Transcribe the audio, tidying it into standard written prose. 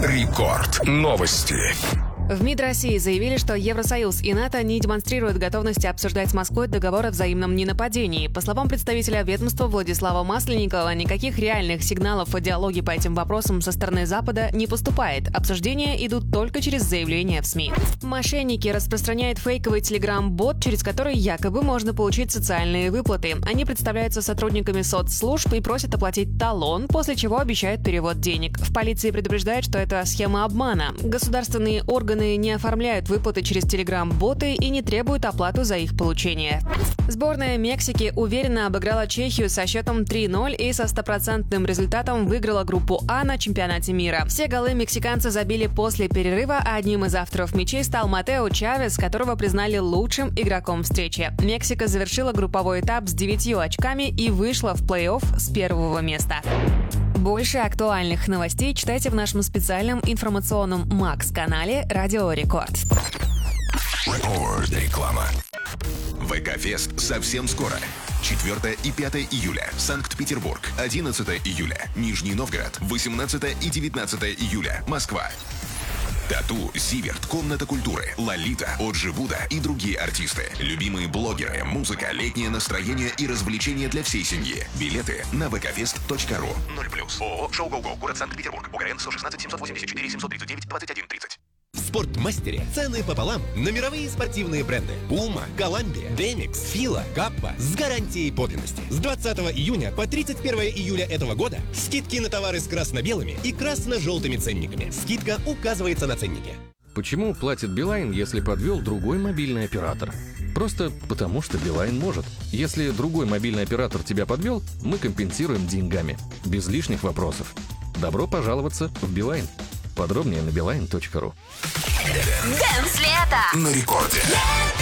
Рекорд. Новости. В МИД России заявили, что Евросоюз и НАТО не демонстрируют готовности обсуждать с Москвой договор о взаимном ненападении. По словам представителя ведомства Владислава Масленникова, никаких реальных сигналов о диалоге по этим вопросам со стороны Запада не поступает. Обсуждения идут только через заявления в СМИ. Мошенники распространяют фейковый телеграм-бот, через который якобы можно получить социальные выплаты. Они представляются сотрудниками соцслужб и просят оплатить талон, после чего обещают перевод денег. В полиции предупреждают, что это схема обмана. Государственные органы не оформляют выплаты через телеграм-боты и не требуют оплату за их получение. Сборная Мексики уверенно обыграла Чехию со счетом 3-0 и со стопроцентным результатом выиграла группу А на чемпионате мира. Все голы мексиканцы забили после перерыва, а одним из авторов мячей стал Матео Чавес, которого признали лучшим игроком встречи. Мексика завершила групповой этап с 9 очками и вышла в плей-офф с первого места. Больше актуальных новостей читайте в нашем специальном информационном Макс-канале «Радио Рекорд». Реклама. ВК-фест совсем скоро. 4 и 5 июля. Санкт-Петербург. 11 июля. Нижний Новгород. 18 и 19 июля. Москва. Тату, Зиверт, Комната культуры, Лолита, Оджи Буда и другие артисты. Любимые блогеры, музыка, летнее настроение и развлечения для всей семьи. Билеты на vkfest.ru. 0+. ООО «Шоу Гоу-Гоу», город Санкт-Петербург. УГРН 116 784 739 2130. В Спортмастере цены пополам на мировые спортивные бренды Puma, Columbia, Demix, Fila, Kappa с гарантией подлинности. С 20 июня по 31 июля этого года скидки на товары с красно-белыми и красно-желтыми ценниками. Скидка указывается на ценнике. Почему платит Билайн, если подвел другой мобильный оператор? Просто потому, что Билайн может. Если другой мобильный оператор тебя подвел, мы компенсируем деньгами. Без лишних вопросов. Добро пожаловаться в Билайн. Подробнее на beeline.ru. Дэнс лето На рекорде.